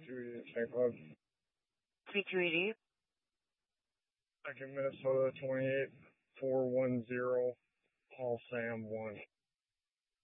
3288 St. Cloud. 3288. Second Minnesota 28410 Paul Sam 1.